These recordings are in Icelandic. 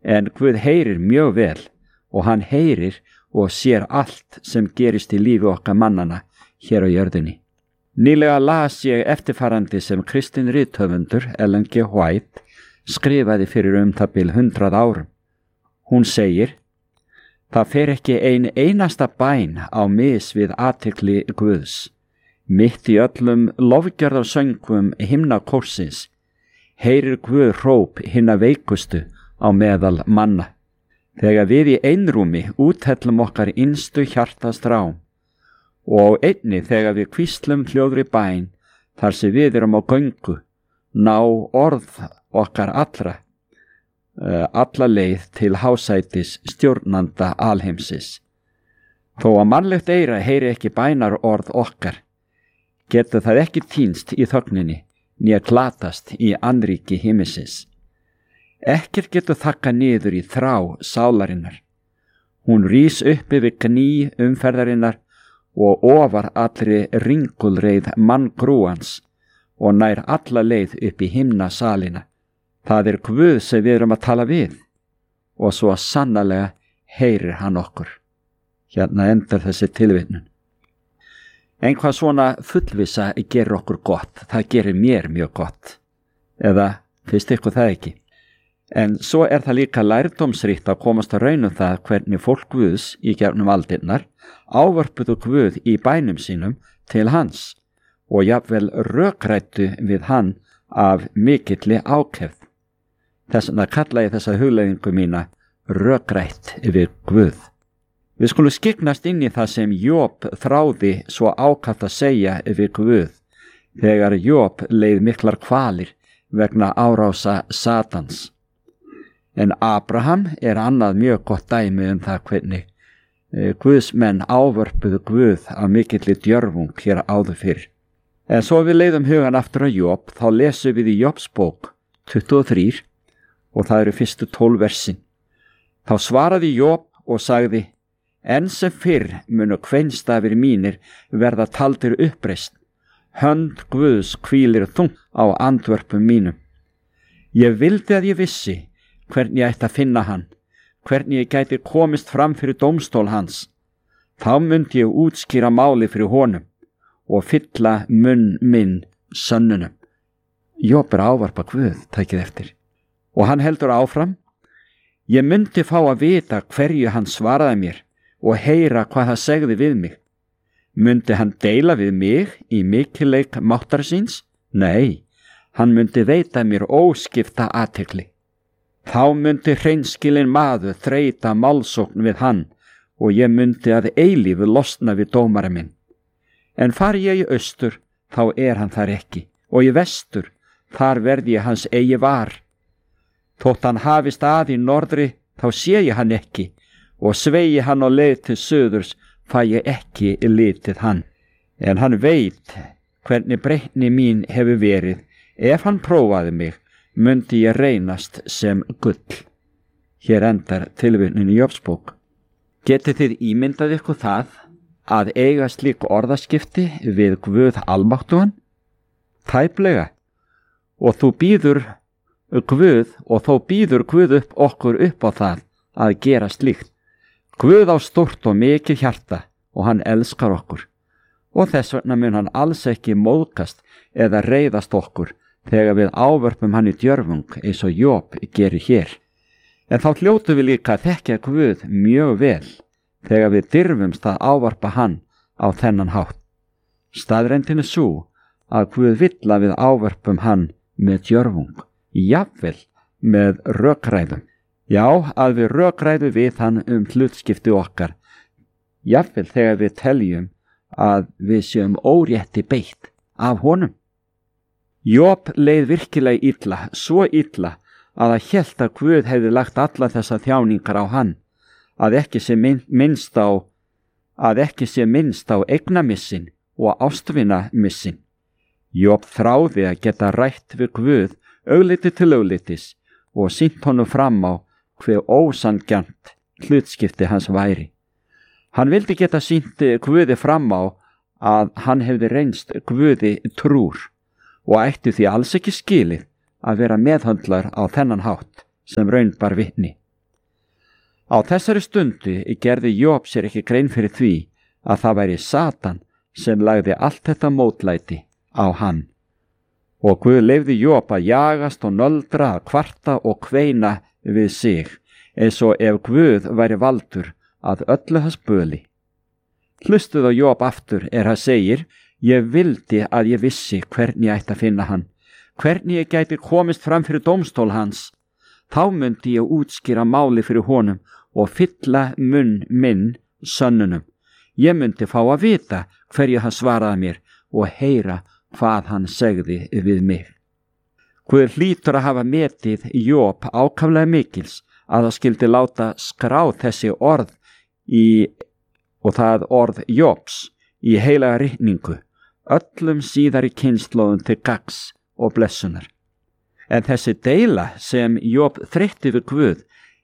en Guð heyrir mjög vel og hann heyrir og sér allt sem gerist í lífi okkar mannana hér á jörðinni. Nýlega las ég eftirfarandi sem kristinn rithöfundur Ellen G. White skrifaði fyrir það bil 100 árum. Hún segir: Það fer ekki ein einasta bæn á mis við athygli Guðs. Mitt í öllum lofgjörðarsöngvum himnakórsins heyrir Guð hróp hinna veikustu á meðal manna. Þegar við í einrúmi úthellum okkar innstu hjartastrám og einnig þegar við hvíslum hljóðri bæn þar sem við erum á göngu, ná orð okkar alla leið til hásætis stjórnanda alheimsins. Þó að mannlegt eyra heyri ekki bænar orð okkar, getur það ekki týnst í þögninni né glatast í annríki himinsins. Ekkert getur þakkað niður í þrá sálarinnar. Hún rís upp yfir kný umferðarinnar og ofar allri ringulreið manngrúans og nær alla leið upp í himnasalina. Það er Guð sem við erum að tala við og svo sannarlega heyrir hann okkur. Hérna endar þessi tilvitnun. En hvað svona fullvissa gerir okkur gott, það gerir mér mjög gott. Eða finnst ykkur það ekki? En svo er það líka lærdómsríkt að komast að raun það hvernig fólk Guðs í gegnum aldirnar ávörpuðu Guð í bænum sínum til hans og jafnvel rökrættu við hann af mikilli ákefð. Þess vegna kalla ég þessa hugleiðingu mína rökrætt við Guð. Við skulum skyggnast inn í það sem Job þráði svo ákaft að segja við Guð þegar Job leið miklar kvalir vegna árása Satans. En Abraham er annað mjög gott dæmi það hvernig Guðsmenn ávörpuðu Guð af mikilli djörfung hér áður fyrr. En svo við leiðum hugan aftur á Job, þá lesum við í Jobs bók 23 og það eru fyrstu 12 versin. Þá svaraði Job og sagði: En sem fyrr munu kveinstafir mínir verða taldir uppreist. Hönd Guðs hvílir þungt á andvörpum mínum. Ég vildi að ég vissi hvernig ég ætti að finna hann, hvernig ég gæti komist fram fyrir dómstól hans. Þá myndi ég útskýra máli fyrir honum og fylla munn minn sönnunum. Job ávarpa Guð, takið eftir. Og hann heldur áfram: Ég myndi fá að vita hverju hann svaraði mér og heyra hvað það segði við mig. Myndi hann deila við mig í mikilleik máttar síns? Nei, hann myndi veita mér óskipta athygli. Þá myndi hreinskilinn maður þreyta málsókn við hann og ég myndi að eilífu losna við dómara minn. En fari ég í austur, þá er hann þar ekki, og í vestur, þar verði ég hans eigi var. Þótt hann hafist að í norðri, þá sé ég hann ekki, og sveigi hann á leið til suðurs, fæ ég ekki litið hann. En hann veit hvernig breytni mín hefur verið. Ef hann prófaði mig, myndi ég reynast sem gull. Hér endar tilvitnunin í Jobs bók. Getið þið ímyndað ykkur það að eiga slík orðaskipti við Guð almáttugan? Tæplega. Og þó býður Guð upp okkur upp á það að gera slíkt. Guð á stórt og mikið hjarta og hann elskar okkur. Og þess vegna mun hann alls ekki móðgast eða reiðast okkur þegar við ávörpum hann í djörfung eins og Job gerir hér. En þá hljótum við líka að þekkja Guð mjög vel þegar við dirfumst að ávarpa hann á þennan hátt. Staðreyndin er sú að Guð vill að við ávörpum hann með djörfung, jafnvel með rökræðum. Já, að við rökræðum við hann hlutskipti okkar, jafnvel þegar við teljum að við séum órétti beitt af honum. Job leið virkilega illa, svo illa að það hélt að Guð hefði lagt alla þessa þjáningar á hann, að ekki sé minnst á eignamissin og ástvínamissin. Job þráði að geta rætt við Guð augliti til auglitis og sýnt honum fram á hve ósanngjarnt hlutskipti hans væri. Hann vildi geta sýnt Guði fram á að hann hefði reynst Guði trúr og ætti því alls ekki skilið að vera meðhöndlar á þennan hátt sem raun bar vitni. Á þessari stundu gerði Job sér ekki grein fyrir því að það væri Satan sem lagði allt þetta mótlæti á hann. Og Guð leyfði Job að jagast og nöldra, að kvarta og kveina við sig, eins og ef Guð væri valdur að öllu hans böli. Hlustuð á Job aftur hann segir, ég vildi að ég vissi hvernig ég ætti að finna hann, hvernig ég gæti komist fram fyrir dómstól hans. Þá myndi ég útskýra máli fyrir honum og fylla munn minn sönnunum. Ég myndi fá að vita hverju hann svaraði mér og heyra hvað hann segði við mig. Guð hlýtur að hafa metið Job ákaflega mikils að það skyldi láta skrá þessi orð og það orð Jobs í heilaga ritningu, öllum síðari kynslóðum til gagns og blessunar. En þessi deila sem Job þreytti við Guð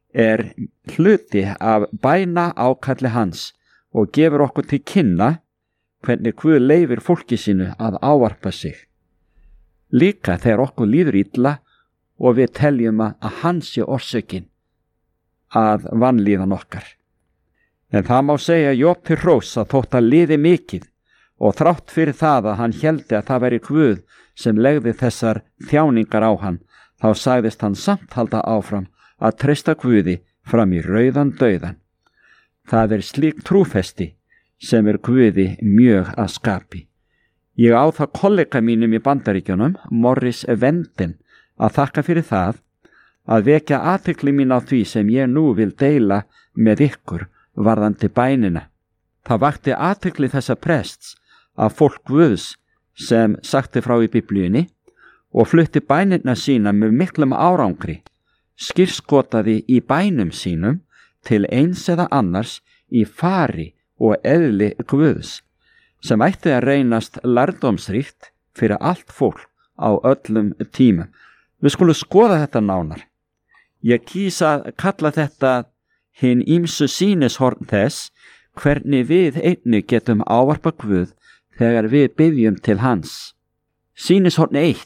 hluti af bæna ákalli hans og gefur okkur til kynna hvernig Guð leyfir fólki sínu að ávarpa sig. Líka þegar okkur líður illa og við teljum að hans sé orsökin að vanlíðan okkar. En það má segja Job til hrós að þótt að liði mikið og þrátt fyrir það að hann héldi að það væri Guð sem legði þessar þjáningar á hann, þá sagðist hann samt halda áfram að treysta Guði fram í rauðan dauðan. Það slík trúfesti sem Guði mjög að skapi. Ég á það kollega mínum í Bandaríkjunum, Morris Vendin, að þakka fyrir það að vekja athygli mín á því sem ég nú vil deila með ykkur varðandi bænina. Það vakti athygli þessa prests að fólk Guðs sem sagti frá í Biblíunni og flutti bænirna sína með miklum árangri, skírskotaði í bænum sínum til eins eða annars í fari og eðli Guðs, sem ætti að reynast lærdómsríkt fyrir allt fólk á öllum tímum. Við skulum skoða þetta nánar. Ég kýs að kalla þetta hin ýmsu sýnishorn þess hvernig við einnig getum ávarpa Guð þegar við biðjum til hans. Sýnishorn 1.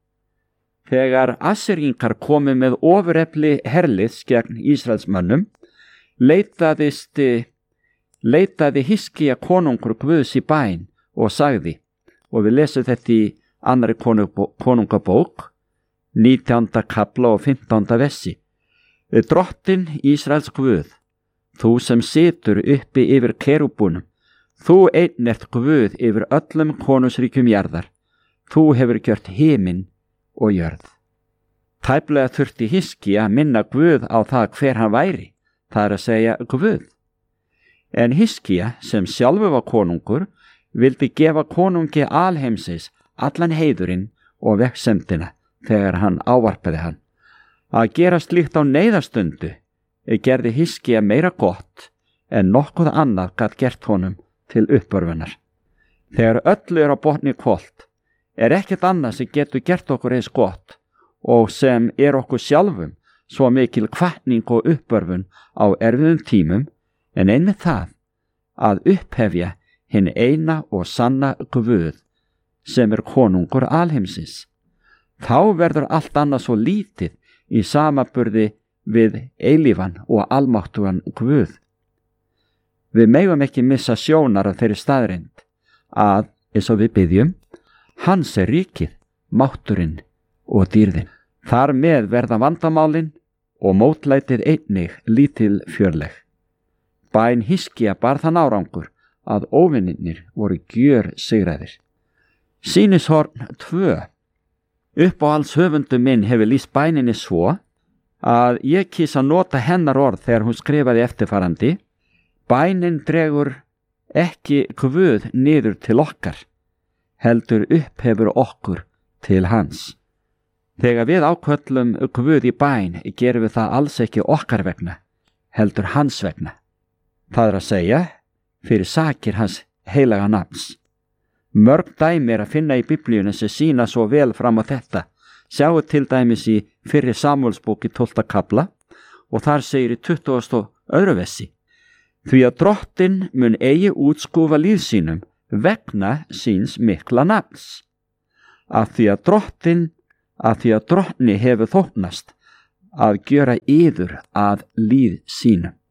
Þegar Assýringar komu með ofurefli herliðs gegn Ísraelsmönnum, leitaði Hiskía konungur Guðs í bæn og sagði, og við lesum þetta í 2. konungabók, 19. kapla og 15. versi. Drottinn Ísraels Guð, þú sem situr uppi yfir kerúbunum, þú einn ert Guð yfir öllum konungsríkjum jarðar, þú hefur gjört himinn og jörð. Tæplega þurfti Hiskía að minna Guð á það hver hann væri, það að segja Guð. En Hiskía, sem sjálfur var konungur, vildi gefa konungi alheimsins allan heiðurinn og vegsemdina þegar hann ávarpaði hann. Að gera slíkt á neyðarstundu gerði Hiskía meira gott en nokkuð annað gat gert honum til uppörfunar. Þegar öllu á botni hvolft, ekkert annað sem getur gert okkur eins gott og sem okkur sjálfum svo mikil hvatning og uppörfun á erfiðum tímum, en einmitt það að upphefja hinn eina og sanna Guð sem konungur alheimsins. Þá verður allt annað svo lítið í samanburði við eilífan og almáttugan Guð. Við megum ekki missa sjónar af þeirri staðreynd að, eins og við biðjum, hans ríkið, mátturinn og dýrðin. Þar með verða vandamálin og mótlætið einnig lítil fjörleg. Bæn Hiskía bar þann árangur að óvinnirnir voru gjör sigraðir. Sýnishorn 2. Uppáhalds höfundu minn hefur lýst bæninni svo að ég kýs að nota hennar orð þegar hún skrifaði eftirfarandi: bænin dregur ekki Guð niður til okkar, heldur upphefur okkur til hans. Þegar við áköllum Guð í bæn gerum við það alls ekki okkar vegna, heldur hans vegna. Það að segja, fyrir sakir hans heilaga nafns. Mörg dæmi að finna í Biblíunni sem sýna svo vel fram á þetta. Sjáu til dæmis í fyrri Samúelsbók í 12. kapla og þar segir í 22. versi: því að drottinn mun eigi útskúfa líf sínum vegna síns mikla nafns. Af því að drottni hefur þóknast að gjöra yður að líð sínum.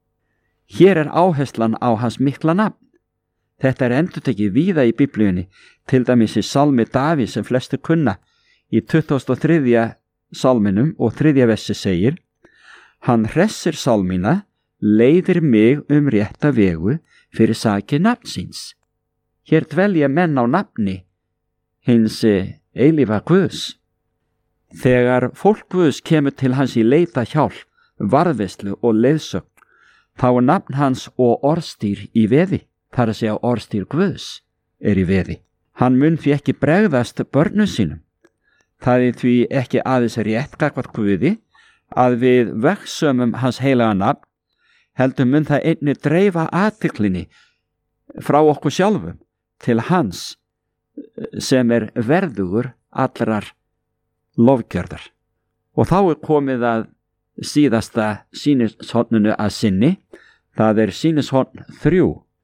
Hér er áherslan á hans mikla nafn. Þetta er endurtekið víða í Biblíunni, til dæmis í Salmi Davíð sem flestir kunna. Í 23. salminum og 3. versi segir: Hann hressir salmína, leiðir mig rétta vegu fyrir sakir nafnsins. Hér dvelja menn á nafni hins eilífa Guðs. Þegar fólk Guðs kemur til hans í leita hjálp, varðveislu og leiðsögn, þá er nafn hans og orðstýr í veði. Það er að segja orðstýr Guðs er í veði. Hann mun því ekki bregðast börnum sínum. Það er því ekki aðeins rétt gagnvart Guði að við vegsömum hans heilaga nafn, heldur mun það einnig dreifa athyglinni frá okkur sjálfum til hans sem er verðugur allrar lofgjörðar. Og þá er komið að síðasta sýnishorninu að sinni, það er sýnishorn 3.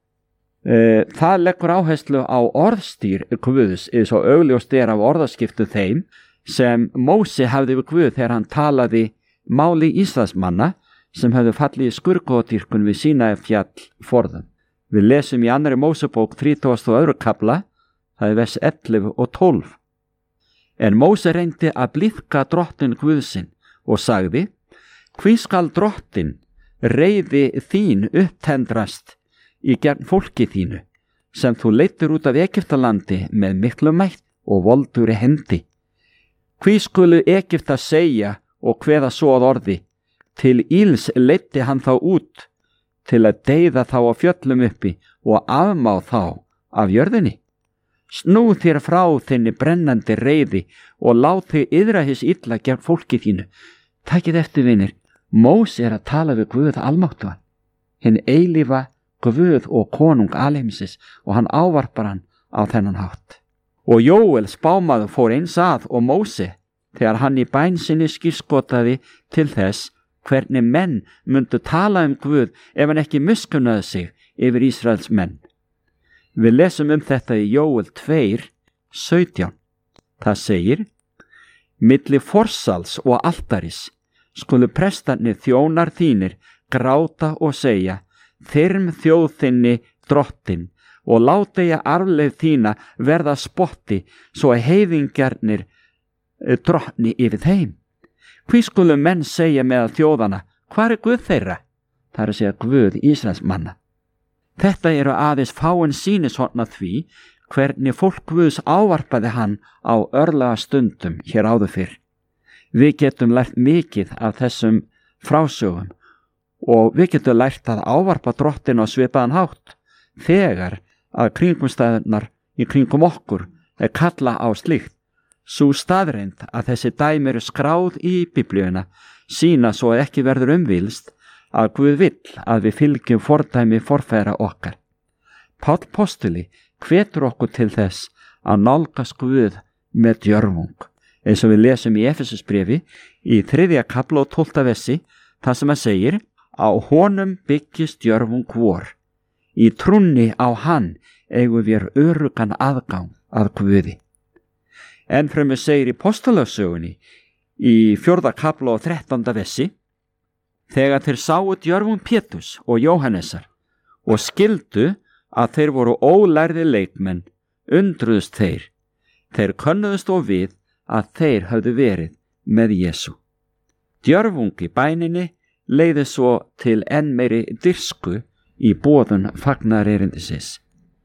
Það leggur áherslu á orðstýr Guðs, eða svo augljóst er af orðaskiptu þeim sem Móse hafði við Guð þegar hann talaði máli Ísraelsmanna sem hefðu fallið í skurðgoðadýrkun við Sínaí fjall forðum. Við lesum í 2. Mósebók 32. kafla, það er vers 11 og 12. En Móse reyndi að blíðka drottin Guðsinn og sagði: Hví skal drottin reiði þín upptendrast í gegn fólki þínu, sem þú leiddir út af Egyptalandi með miklu mætt og voldugri hendi? Hví skulu Egypta segja og kveða svo að orði: Til íls leiddi hann þá út, til að deyða þá á fjöllum uppi og afmá þá af jörðinni? Snú þér frá þinni brennandi reiði og lát þig iðra hins illa gegn fólki þínu. Takið eftir, vinir, Móse er að tala við Guð almáttugan, hinn eilífa Guð og konung alheimsins, og hann ávarpar hann á þennan hátt. Og Jóel spámaður fór eins að og Móse þegar hann í bæn sinni skírskotaði til þess hvernig menn myndu tala Guð ef hann ekki miskunnaði sig yfir Ísraels menn. Við lesum þetta í Jóel 2:17. Það segir: Milli forsals og altaris skulu prestarnir þjónar þínir gráta og segja: Þyrm þjóð þinni drottin, og láta ég arfleif þína verða spotti, svo að heiðingjarnir drottni yfir þeim. Hví skulu menn segja meðal þjóðana: Hvar er Guð þeirra? Það er að segja Guð Ísraelsmanna. Þetta eru aðeins fáin sýnishorn af því hvernig fólk Guðs ávarpaði hann á örlaga stundum hér áður fyrr. Við getum lært mikið af þessum frásögum og við getum lært að ávarpa drottin á svipaðan hátt þegar að kringumstæðunar í kringum okkur er kalla á slíkt. Sú staðreind að þessi dæmi eru skráð í Biblíuna sýna svo að ekki verður umvilst að Guð vill að við fylgjum fordæmi forfeðra okkar. Páll postuli hvetur okkur til þess að nálgast Guð með djörfung, eins og við lesum í Efesusbréfi í 3. kafla og 12. versi, þar sem að segir: Á honum byggist djörfung vor. Í trúnni á hann eigum við öruggan aðgang að Guði. Enn fremur segir í Póstulagssögunni í 4. kafla og 13. versi: Þegar þeir sáu djörfung Péturs og Jóhannesar og skildu að þeir voru ólærði leikmenn, undruðust þeir. Þeir könnuðust og við að þeir höfðu verið með Jesú. Djörfung í bæninni leiði svo til enn meiri dirsku í boðun fagnaðarerindisins.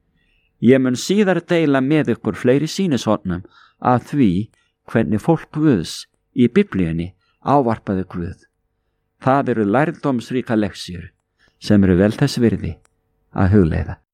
Ég mun síðar deila með ykkur fleiri sýnishornum að því hvernig fólk Guðs í Biblíunni ávarpaði Guð. Það eru lærdómsríka leksjur sem eru vel þess virði að hugleiða.